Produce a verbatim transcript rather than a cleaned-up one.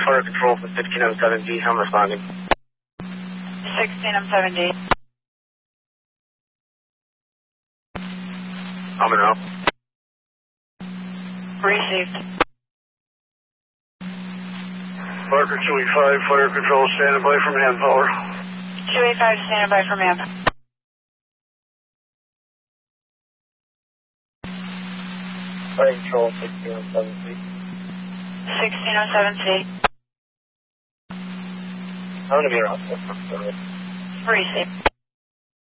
Fire Control for sixteen M seven D. I'm responding. sixteen M seven D. I'm in route. Received. Parker two eighty-five, Fire Control standing by for manpower. two eighty-five standing by for man. Fire Control sixteen M seven C. sixteen M seven C. I'm going to be around. Received.